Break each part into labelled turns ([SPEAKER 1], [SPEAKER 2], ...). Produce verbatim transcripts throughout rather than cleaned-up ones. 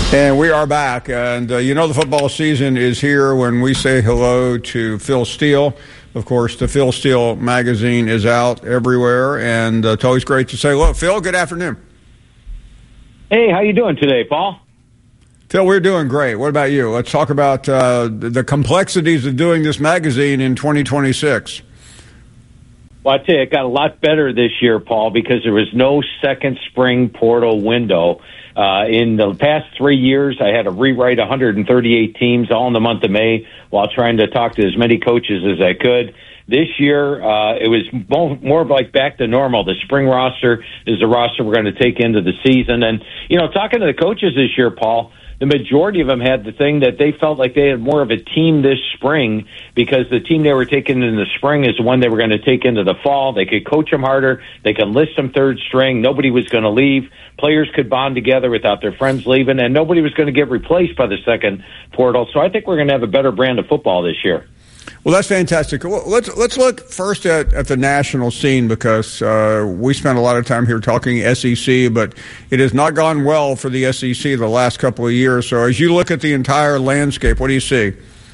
[SPEAKER 1] And we are back, and uh, you know the football season is here when we say hello to Phil Steele. Of course, the Phil Steele magazine is out everywhere, and uh, it's always great to say hello. Phil, good afternoon.
[SPEAKER 2] Hey, how you doing today, Paul?
[SPEAKER 1] Phil, we're doing great. What about you? Let's talk about uh, the complexities of doing this magazine in twenty twenty-six.
[SPEAKER 2] Well, I tell you, it got a lot better this year, Paul, because there was no second spring portal window. Uh, in the past three years, I had to rewrite one hundred thirty-eight teams all in the month of May while trying to talk to as many coaches as I could. This year, uh, it was more, more like back to normal. The spring roster is the roster we're going to take into the season. And, you know, talking to the coaches this year, Paul, the majority of them had the thing that they felt like they had more of a team this spring because the team they were taking in the spring is the one they were going to take into the fall. They could coach them harder. They could list them third string. Nobody was going to leave. Players could bond together without their friends leaving, and nobody was going to get replaced by the second portal. So I think we're going to have a better brand of football this year.
[SPEAKER 1] Well, that's fantastic. Well, let's let's look first at, at the national scene because uh, we spent a lot of time here talking S E C, but it has not gone well for the S E C the last couple of years. So as you look at the entire landscape, what do you see?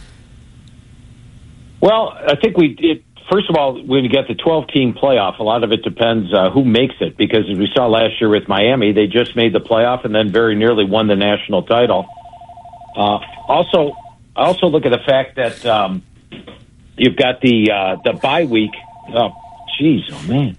[SPEAKER 2] Well, I think we did. First of all, when you get the twelve-team playoff, a lot of it depends uh, who makes it because as we saw last year with Miami, they just made the playoff and then very nearly won the national title. Uh, also, I also look at the fact that um, you've got the uh, the bye week. Oh, jeez, oh man.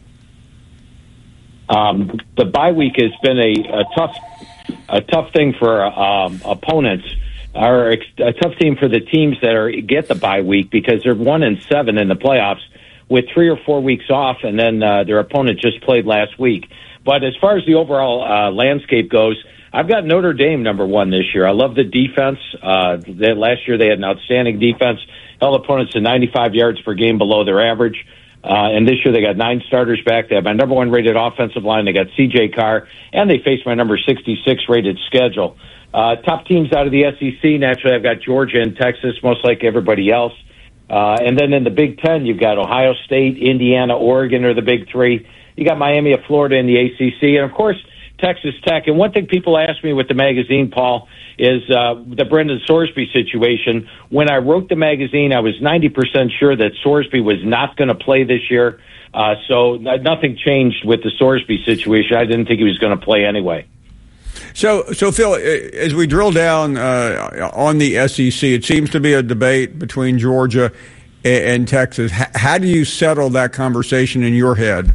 [SPEAKER 2] Um, the bye week has been a, a tough a tough thing for um, opponents. Are a tough team for the teams that are get the bye week because they're one and seven in the playoffs with three or four weeks off, and then uh, their opponent just played last week. But as far as the overall uh, landscape goes, I've got Notre Dame number one this year. I love the defense. Uh, they, last year they had an outstanding defense, held opponents to ninety-five yards per game below their average. Uh, and this year they got nine starters back. They have my number one rated offensive line. They got C J Carr, and they face my number sixty-six rated schedule. Uh, top teams out of the S E C, naturally, I've got Georgia and Texas, most like everybody else. Uh, and then in the Big Ten, you've got Ohio State, Indiana, Oregon are the big three. You got Miami of Florida in the A C C, and, of course, Texas Tech. And one thing people ask me with the magazine, Paul, is uh, the Brendan Sorsby situation. When I wrote the magazine, I was ninety percent sure that Sorsby was not going to play this year. Uh, so nothing changed with the Sorsby situation. I didn't think he was going to play anyway.
[SPEAKER 1] So, so Phil, as we drill down uh, on the S E C, it seems to be a debate between Georgia and, and Texas. H- how do you settle that conversation in your head?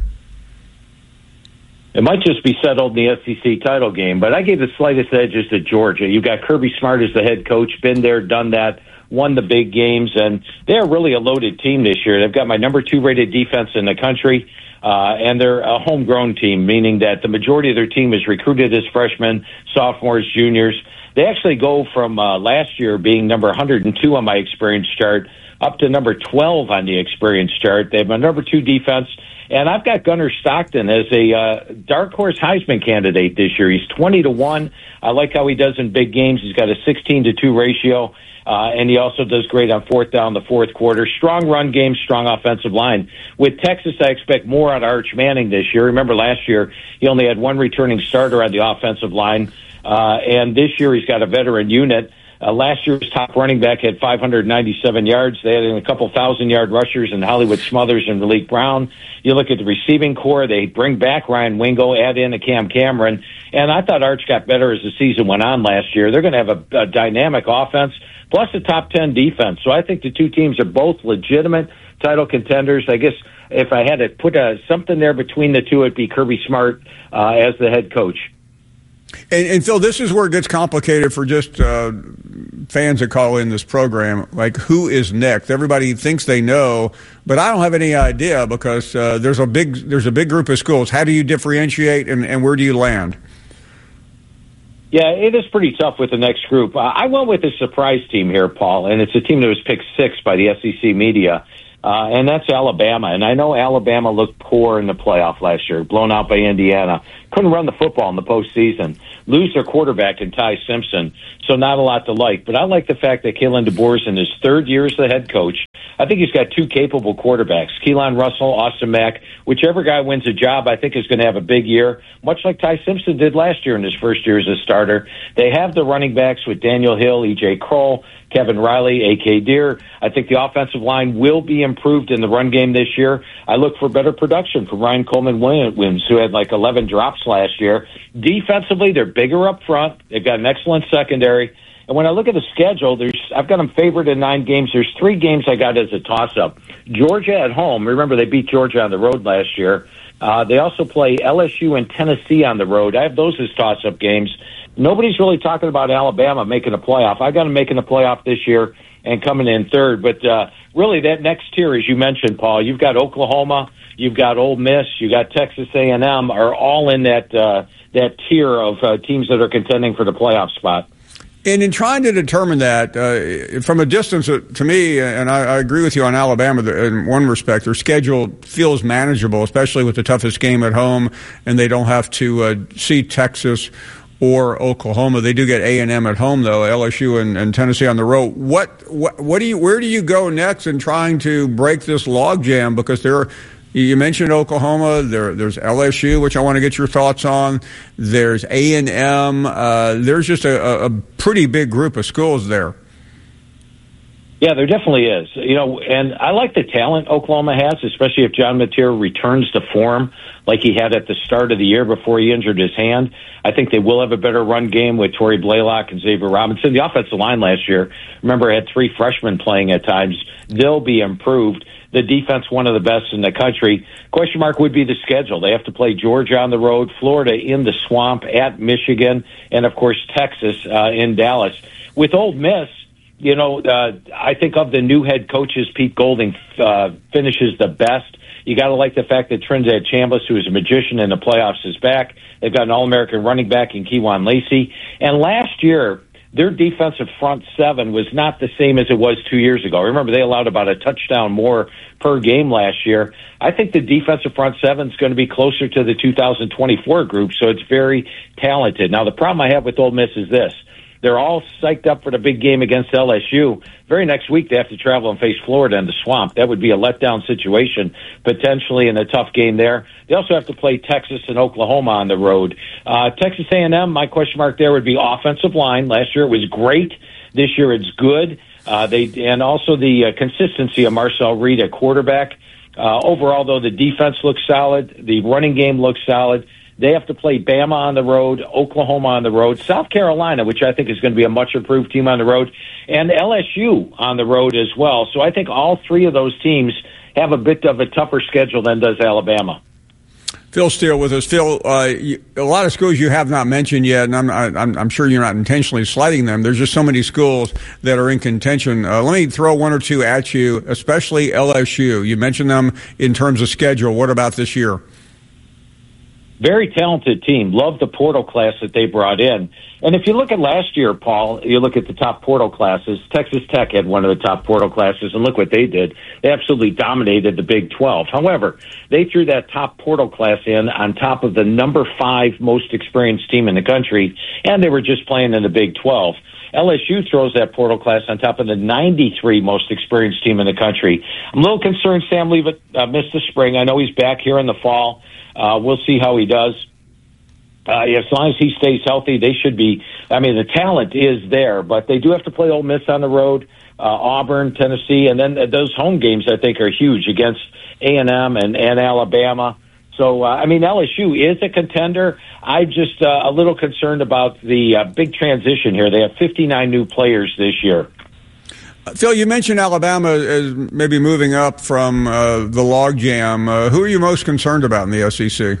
[SPEAKER 2] It might just be settled in the S E C title game, but I gave the slightest edges to Georgia. You've got Kirby Smart as the head coach, been there, done that, won the big games, and they're really a loaded team this year. They've got my number two rated defense in the country. Uh, and they're a homegrown team, meaning that the majority of their team is recruited as freshmen, sophomores, juniors. They actually go from uh, last year being number one hundred two on my experience chart up to number twelve on the experience chart. They have a number two defense. And I've got Gunnar Stockton as a uh, dark horse Heisman candidate this year. He's twenty to one. I like how he does in big games. He's got a sixteen to two ratio. Uh, and he also does great on fourth down, the fourth quarter. Strong run game, strong offensive line. With Texas, I expect more out of Arch Manning this year. Remember last year, he only had one returning starter on the offensive line. Uh, and this year, he's got a veteran unit. Uh, last year's top running back had five hundred ninety-seven yards. They had a couple thousand-yard rushers in Hollywood Smothers and Malik Brown. You look at the receiving core, they bring back Ryan Wingo, add in a Cam Cameron. And I thought Arch got better as the season went on last year. They're going to have a, a dynamic offense, plus a top ten defense. So I think the two teams are both legitimate title contenders. I guess if I had to put a, something there between the two, it'd be Kirby Smart uh, as the head coach.
[SPEAKER 1] And, and Phil, this is where it gets complicated for just uh, fans that call in this program. Like, who is next? Everybody thinks they know, but I don't have any idea because uh, there's a big there's a big group of schools. How do you differentiate, and, and where do you land?
[SPEAKER 2] Yeah, it is pretty tough with the next group. Uh, I went with a surprise team here, Paul, and it's a team that was picked sixth by the S E C media, uh, and that's Alabama. And I know Alabama looked poor in the playoff last year, blown out by Indiana. Couldn't run the football in the postseason. Lose their quarterback in Ty Simpson, so not a lot to like. But I like the fact that Kalen DeBoer is in his third year as the head coach. I think he's got two capable quarterbacks, Keelan Russell, Austin Mack. Whichever guy wins a job, I think is going to have a big year, much like Ty Simpson did last year in his first year as a starter. They have the running backs with Daniel Hill, E J Kroll, Kevin Riley, A K Deer. I think the offensive line will be improved in the run game this year. I look for better production from Ryan Coleman Williams, who had like eleven drops last year. Defensively, they're bigger up front. They've got an excellent secondary. And when I look at the schedule, there's I've got them favored in nine games. There's three games I got as a toss-up. Georgia at home. Remember, they beat Georgia on the road last year. Uh, they also play L S U and Tennessee on the road. I have those as toss-up games. Nobody's really talking about Alabama making a playoff. I got them making a playoff this year and coming in third. But uh, really, that next tier, as you mentioned, Paul, you've got Oklahoma, you've got Ole Miss, you got Texas A and M, are all in that uh, that tier of uh, teams that are contending for the playoff spot.
[SPEAKER 1] And in trying to determine that, uh, from a distance, uh, to me, and I, I agree with you on Alabama in one respect, their schedule feels manageable, especially with the toughest game at home, and they don't have to uh, see Texas or Oklahoma. They do get A and M at home, though, L S U and, and Tennessee on the road. What, what, what do you, where do you go next in trying to break this logjam? Because there are, you mentioned Oklahoma. There, there's L S U, which I want to get your thoughts on. There's A and M. Uh, there's just a, a pretty big group of schools there.
[SPEAKER 2] Yeah, there definitely is. You know, and I like the talent Oklahoma has, especially if John Mateer returns to form like he had at the start of the year before he injured his hand. I think they will have a better run game with Torrey Blaylock and Xavier Robinson. The offensive line last year, remember, had three freshmen playing at times. They'll be improved. The defense, one of the best in the country. Question mark would be the schedule. They have to play Georgia on the road, Florida in the swamp, at Michigan, and, of course, Texas uh, in Dallas. With Ole Miss, you know, uh, I think of the new head coaches, Pete Golding uh, finishes the best. You got to like the fact that Trinidad Chambliss, who is a magician in the playoffs, is back. They've got an All-American running back in Kewan Lacey. And last year, their defensive front seven was not the same as it was two years ago. Remember, they allowed about a touchdown more per game last year. I think the defensive front seven is going to be closer to the two thousand twenty-four group, so it's very talented. Now, the problem I have with Ole Miss is this. They're all psyched up for the big game against L S U. Very next week, they have to travel and face Florida in the swamp. That would be a letdown situation, potentially in a tough game there. They also have to play Texas and Oklahoma on the road. Uh, Texas A and M, my question mark there would be offensive line. Last year it was great. This year it's good. Uh, they and also the uh, consistency of Marcel Reed at quarterback. Uh, overall, though, the defense looks solid. The running game looks solid. They have to play Bama on the road, Oklahoma on the road, South Carolina, which I think is going to be a much improved team on the road, and L S U on the road as well. So I think all three of those teams have a bit of a tougher schedule than does Alabama.
[SPEAKER 1] Phil Steele with us. Phil, uh, you, a lot of schools you have not mentioned yet, and I'm, I'm, I'm sure you're not intentionally slighting them. There's just so many schools that are in contention. Uh, let me throw one or two at you, especially L S U. You mentioned them in terms of schedule. What about this year?
[SPEAKER 2] Very talented team. Love the portal class that they brought in. And if you look at last year, Paul, you look at the top portal classes, Texas Tech had one of the top portal classes, and look what they did. They absolutely dominated the Big twelve. However, they threw that top portal class in on top of the number five most experienced team in the country, and they were just playing in the Big twelve. L S U throws that portal class on top of the ninety-three most experienced team in the country. I'm a little concerned Sam Leavitt uh, missed the spring. I know he's back here in the fall. Uh, we'll see how he does. Uh, as long as he stays healthy, they should be. I mean, the talent is there, but they do have to play Ole Miss on the road, uh, Auburn, Tennessee, and then those home games I think are huge against A and M and, and Alabama. So, uh, I mean, L S U is a contender. I'm just uh, a little concerned about the uh, big transition here. They have fifty-nine new players this year.
[SPEAKER 1] Phil, you mentioned Alabama as maybe moving up from uh, the logjam. Uh, who are you most concerned about in the S E C?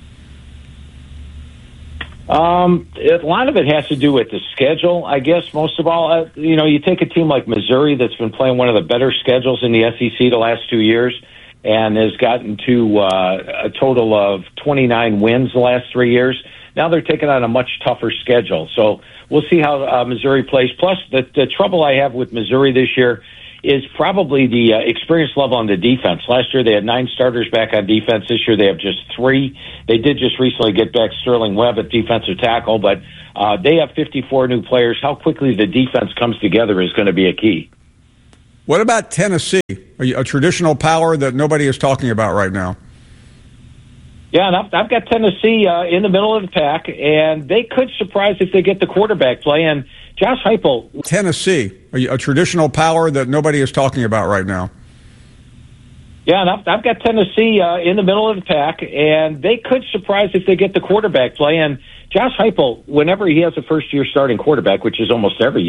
[SPEAKER 2] Um, a lot of it has to do with the schedule, I guess, most of all. Uh, you know, you take a team like Missouri that's been playing one of the better schedules in the S E C the last two years and has gotten to uh, a total of twenty-nine wins the last three years. Now they're taking on a much tougher schedule. So we'll see how uh, Missouri plays. Plus, the, the trouble I have with Missouri this year is probably the uh, experience level on the defense. Last year they had nine starters back on defense. This year they have just three. They did just recently get back Sterling Webb at defensive tackle, but uh, they have fifty-four new players. How quickly the defense comes together is going to be a key.
[SPEAKER 1] What about Tennessee, a, a traditional power that nobody is talking about right now?
[SPEAKER 2] Yeah, and I've, I've got Tennessee uh, in the middle of the pack, and they could surprise if they get the quarterback play. And Josh Heupel.
[SPEAKER 1] Tennessee, a, a traditional power that nobody is talking about right now.
[SPEAKER 2] Yeah, and I've, I've got Tennessee uh, in the middle of the pack, and they could surprise if they get the quarterback play. And Josh Heupel, whenever he has a first-year starting quarterback, which is almost every year,